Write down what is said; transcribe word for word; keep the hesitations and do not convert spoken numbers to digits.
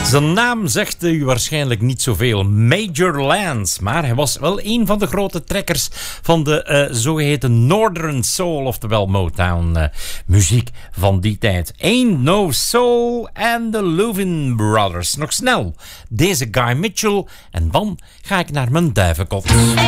Zijn naam zegt u waarschijnlijk niet zoveel. Major Lance. Maar hij was wel een van de grote trekkers van de uh, zogeheten Northern Soul, oftewel Motown uh, muziek van die tijd. Ain't No Soul and the Louvin Brothers. Nog snel deze Guy Mitchell en dan ga ik naar mijn duivenkot.